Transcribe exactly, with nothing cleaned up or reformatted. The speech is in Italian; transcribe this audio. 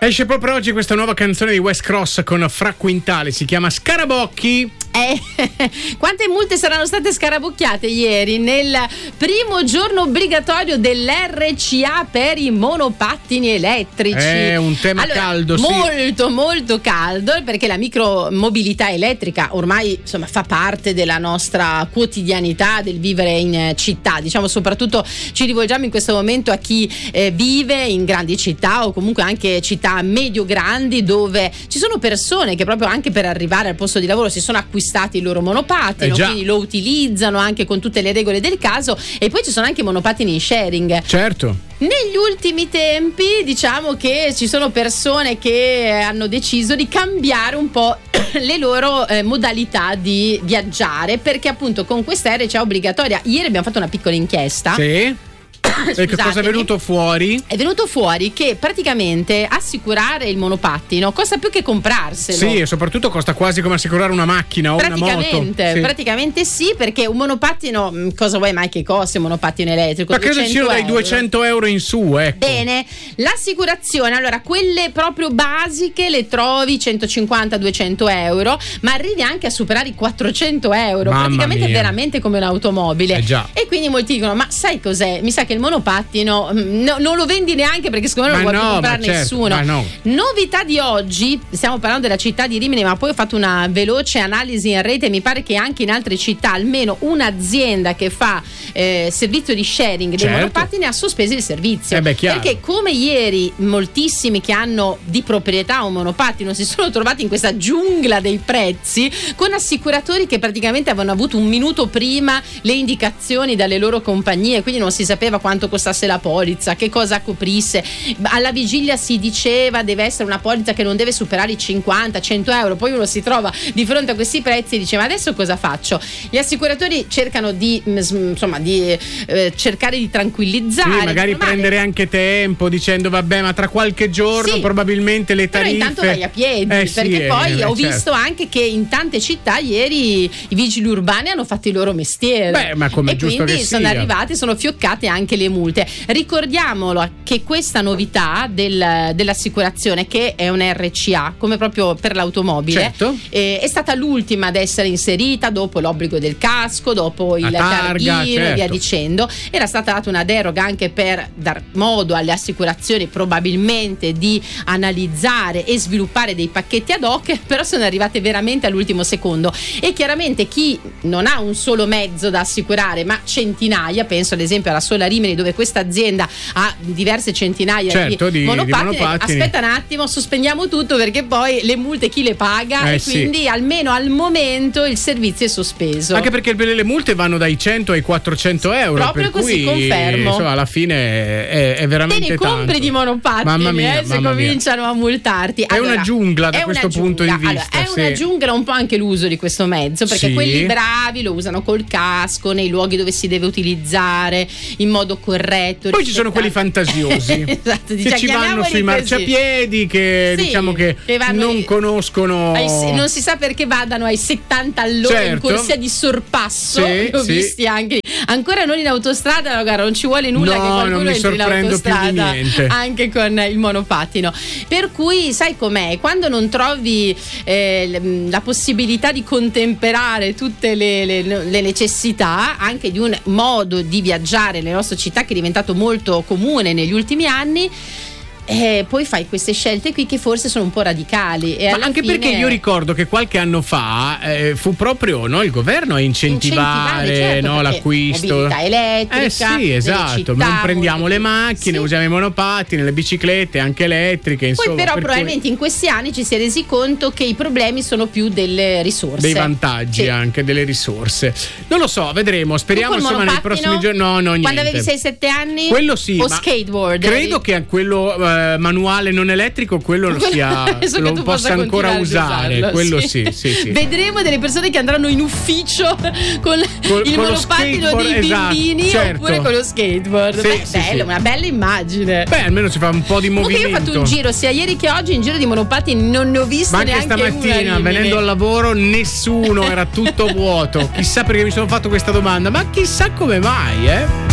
Esce proprio oggi questa nuova canzone di West Cross con Fra Quintale, si chiama Scarabocchi. Eh, quante multe saranno state scarabocchiate ieri nel primo giorno obbligatorio dell'R C A per i monopattini elettrici? È un tema allora, caldo, molto sì. molto caldo, perché la micromobilità elettrica ormai insomma fa parte della nostra quotidianità, del vivere in città. Diciamo, soprattutto ci rivolgiamo in questo momento a chi eh, vive in grandi città o comunque anche città medio-grandi, dove ci sono persone che proprio anche per arrivare al posto di lavoro si sono acquistati il loro monopattino, eh quindi lo utilizzano anche con tutte le regole del caso. E poi ci sono anche monopattini in sharing. Certo. Negli ultimi tempi diciamo che ci sono persone che hanno deciso di cambiare un po' le loro eh, modalità di viaggiare, perché appunto con questa R C A obbligatoria ieri abbiamo fatto una piccola inchiesta. Sì. E che cosa è venuto fuori? È venuto fuori che praticamente assicurare il monopattino costa più che comprarselo. Sì, e soprattutto costa quasi come assicurare una macchina o una moto. Praticamente, sì. praticamente sì, perché un monopattino, cosa vuoi mai che costi un monopattino elettrico? Ma credo siano dai duecento euro in su, ecco. Bene, l'assicurazione, allora quelle proprio basiche le trovi centocinquanta duecento euro, ma arrivi anche a superare i quattrocento euro. Mamma praticamente mia. È veramente come un'automobile. Eh già. E quindi molti dicono, ma sai cos'è? Mi sa che il monopattino no, non lo vendi neanche, perché secondo me non ma lo vuole no, più comprare certo, nessuno. no. Novità di oggi, stiamo parlando della città di Rimini, ma poi ho fatto una veloce analisi in rete. Mi pare che anche in altre città almeno un'azienda che fa eh, servizio di sharing certo. dei monopattini ha sospeso il servizio. Eh beh, perché come ieri moltissimi che hanno di proprietà un monopattino si sono trovati in questa giungla dei prezzi, con assicuratori che praticamente avevano avuto un minuto prima le indicazioni dalle loro compagnie, quindi non si sapeva quanto costasse la polizza, che cosa coprisse. Alla vigilia si diceva deve essere una polizza che non deve superare i cinquanta cento euro. Poi uno si trova di fronte a questi prezzi e dice, ma adesso cosa faccio? Gli assicuratori cercano di insomma di eh, cercare di tranquillizzare, sì, magari prendere anche tempo dicendo vabbè, ma tra qualche giorno sì, probabilmente le tariffe. Però intanto vai a piedi, eh, perché sì, poi eh, ho certo. visto anche che in tante città ieri i vigili urbani hanno fatto il loro mestiere. Beh, ma come e giusto quindi che sono sia. arrivate, sono fioccate anche le multe. Ricordiamolo che questa novità del, dell'assicurazione, che è un R C A come proprio per l'automobile, certo. eh, è stata l'ultima ad essere inserita dopo l'obbligo del casco, dopo il targa, carghino certo. e via dicendo. Era stata data una deroga anche per dar modo alle assicurazioni probabilmente di analizzare e sviluppare dei pacchetti ad hoc, però sono arrivate veramente all'ultimo secondo. E chiaramente chi non ha un solo mezzo da assicurare ma centinaia, penso ad esempio alla Sola Rimini, dove questa azienda ha diverse centinaia certo, di, di, monopattini, di monopattini. Aspetta un attimo, sospendiamo tutto, perché poi le multe chi le paga? Eh, e quindi sì. almeno al momento il servizio è sospeso. Anche perché le multe vanno dai cento ai quattrocento euro. Proprio per così, cui, confermo. Insomma, alla fine è, è veramente te ne compri tanto. di monopattini, mamma mia, eh, se mamma cominciano mia. a multarti. È allora, una giungla da è questo una punto giungla. di vista. Allora, è sì. una giungla un po' anche l'uso di questo mezzo, perché sì. quelli bravi lo usano col casco nei luoghi dove si deve utilizzare in modo corretto. Poi ci sono quelli fantasiosi esatto, che ci vanno sui marciapiedi, che sì, diciamo che, che non conoscono ai, non si sa perché vadano ai settanta all'ora, certo. in corsia di sorpasso, sì, li ho sì. visti anche ancora non in autostrada. No, guarda, non ci vuole nulla, no, che qualcuno non mi entri in autostrada anche con il monopattino. Per cui sai com'è, quando non trovi eh, la possibilità di contemperare tutte le, le, le necessità anche di un modo di viaggiare nelle nostre città che è diventato molto comune negli ultimi anni, Eh, poi fai queste scelte qui che forse sono un po' radicali. E ma anche fine... perché io ricordo che qualche anno fa eh, fu proprio no, il governo a incentivare, incentivare certo, no, l'acquisto. Mobilità elettrica. Eh sì, esatto. Città, non prendiamo le macchine, sì. usiamo i monopattini, le biciclette anche elettriche. Insomma, poi però per probabilmente cui... in questi anni ci si è resi conto che i problemi sono più delle risorse. Dei vantaggi, sì. anche delle risorse. Non lo so, vedremo. Speriamo insomma nei prossimi giorni. No, no, niente. Quando avevi sei sette anni? Quello sì. O skateboard? Credo eri... che a quello uh, manuale non elettrico quello lo sia lo tu possa ancora usare usarlo, quello sì. sì, sì, sì. Vedremo delle persone che andranno in ufficio con Col, il con monopattino dei esatto, bambini certo. oppure con lo skateboard. Sì, Beh, sì, bello, sì. una bella immagine. Beh, almeno si fa un po' di Comunque movimento. io ho fatto un giro sia ieri che oggi, in giro di monopattini non ne ho visto ma anche neanche stamattina una, venendo al lavoro nessuno, era tutto vuoto. Chissà perché mi sono fatto questa domanda, ma chissà come mai, eh